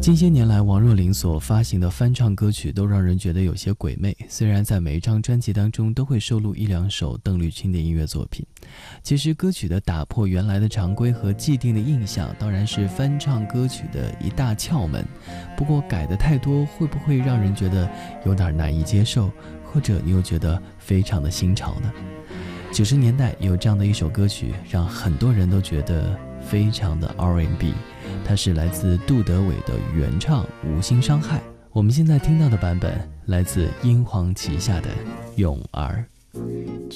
近些年来，王若琳所发行的翻唱歌曲都让人觉得有些鬼魅。虽然在每一张专辑当中都会收录一两首邓丽君的音乐作品，其实歌曲的打破原来的常规和既定的印象，当然是翻唱歌曲的一大窍门。不过改得太多，会不会让人觉得有点难以接受，或者你又觉得非常的新潮呢？90年代有这样的一首歌曲，让很多人都觉得非常的 R&B， 它是来自杜德伟的原唱《无心伤害》。我们现在听到的版本来自英皇旗下的咏儿。